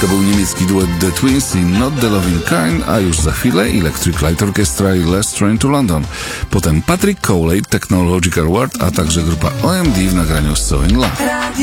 To był niemiecki duet The Twins i Not the Loving Kind, a już za chwilę Electric Light Orchestra i Last Train to London. Potem Patrick Cowley, Technological World, a także grupa OMD w nagraniu So in Love.